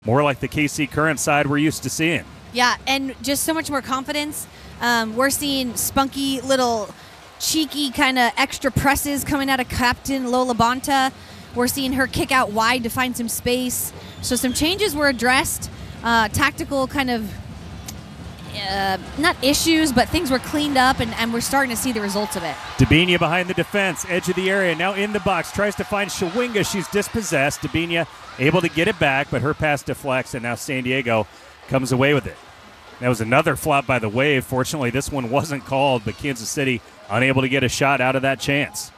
More like the KC Current side we're used to seeing. Yeah, and just so much more confidence. We're seeing spunky little cheeky kind of extra presses coming out of Captain Lola Bonta. We're seeing her kick out wide to find some space. So some changes were addressed. Tactical kind of, not issues, but things were cleaned up, and we're starting to see the results of it. Debinha behind the defense, edge of the area, now in the box, tries to find Shawinga. She's dispossessed. Debinha able to get it back, but her pass deflects, and now San Diego comes away with it. That was another flop by the Wave. Fortunately, this one wasn't called, but Kansas City unable to get a shot out of that chance.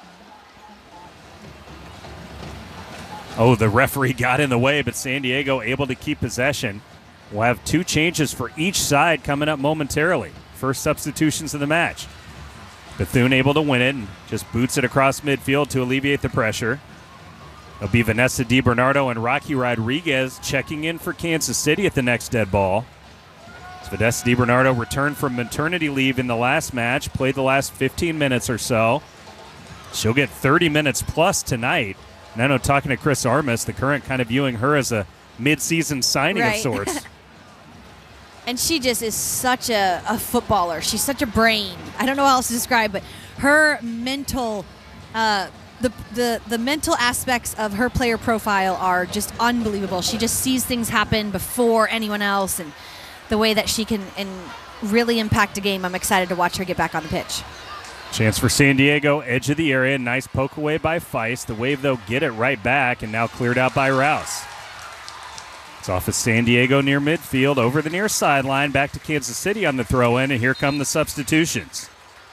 Oh, the referee got in the way, but San Diego able to keep possession. We'll have 2 changes for each side coming up momentarily. First substitutions of the match. Bethune able to win it and just boots it across midfield to alleviate the pressure. It'll be Vanessa DiBernardo and Rocky Rodriguez checking in for Kansas City at the next dead ball. As Vanessa DiBernardo returned from maternity leave in the last match, played the last 15 minutes or so. She'll get 30 minutes plus tonight. And I know talking to Chris Armas, the Current kind of viewing her as a mid-season signing of sorts. And she just is such a footballer. She's such a brain. I don't know how else to describe, but her mental, the mental aspects of her player profile are just unbelievable. She just sees things happen before anyone else, and the way that she can really impact a game. I'm excited to watch her get back on the pitch. Chance for San Diego, edge of the area. Nice poke away by Feist. The Wave, though, get it right back, and now cleared out by Rouse. It's off of San Diego near midfield, over the near sideline, back to Kansas City on the throw-in, and here come the substitutions.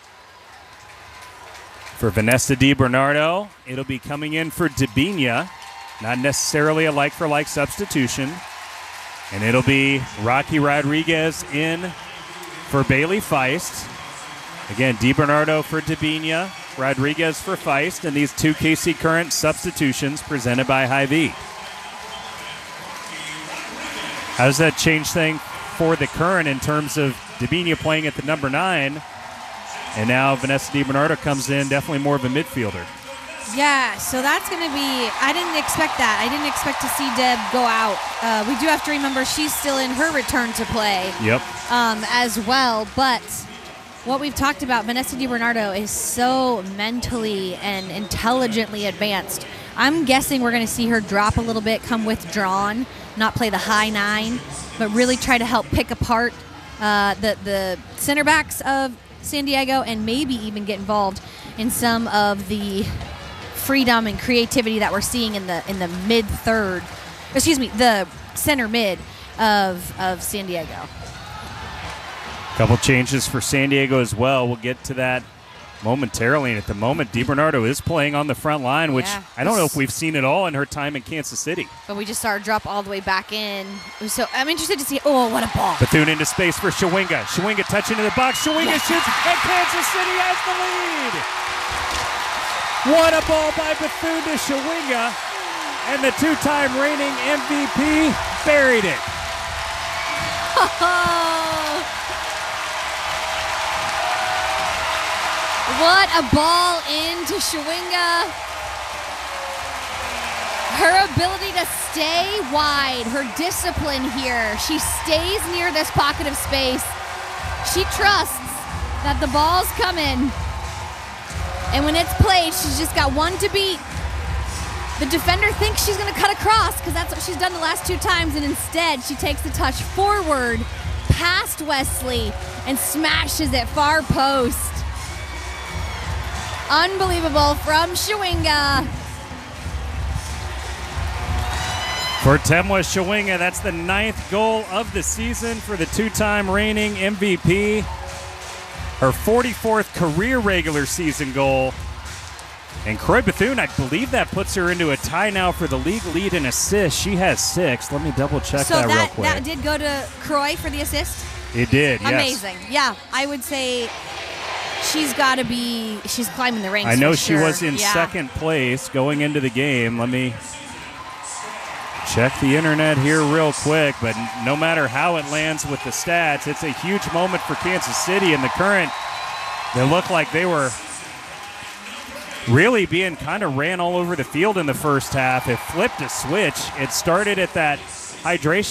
For Vanessa DiBernardo, it'll be coming in for Debinha. Not necessarily a like-for-like substitution. And it'll be Rocky Rodriguez in for Bailey Feist. Again, DiBernardo for Debinha, Rodriguez for Feist, and these 2 KC Current substitutions presented by Hy-Vee. How does that change things for the Current in terms of Debinha playing at the number 9, and now Vanessa DiBernardo comes in, definitely more of a midfielder? Yeah, so that's going to be, I didn't expect that. I didn't expect to see Deb go out. We do have to remember she's still in her return to play as well, but what we've talked about, Vanessa DiBernardo is so mentally and intelligently advanced. I'm guessing we're going to see her drop a little bit, come withdrawn, not play the high 9, but really try to help pick apart the center backs of San Diego, and maybe even get involved in some of the freedom and creativity that we're seeing in the mid-third, the center mid of San Diego. Couple changes for San Diego as well. We'll get to that momentarily. And at the moment, DiBernardo is playing on the front line, which I don't know if we've seen it all in her time in Kansas City. But we just saw her drop all the way back in. So I'm interested to see, what a ball. Bethune into space for Shawinga. Shawinga touching to the box. Shawinga shoots, and Kansas City has the lead. What a ball by Bethune to Shawinga. And the 2-time reigning MVP buried it. What a ball into Shawinga. Her ability to stay wide, her discipline here. She stays near this pocket of space. She trusts that the ball's coming. And when it's played, she's just got one to beat. The defender thinks she's going to cut across because that's what she's done the last 2 times, and instead she takes the touch forward past Wesley and smashes it far post. Unbelievable from Shawinga. For Temwa Shawinga, that's the 9th goal of the season for the 2-time reigning MVP. Her 44th career regular season goal. And Croy Bethune, I believe that puts her into a tie now for the league lead in assists. She has 6. Let me double check that real quick. So that did go to Croy for the assist? It did, yes. Amazing. Yeah, I would say she's climbing the ranks. I know for she sure. was in second place going into the game. Let me check the internet here real quick, but no matter how it lands with the stats, it's a huge moment for Kansas City and the Current. They look like they were really being kind of ran all over the field in the first half. It flipped a switch. It started at that hydration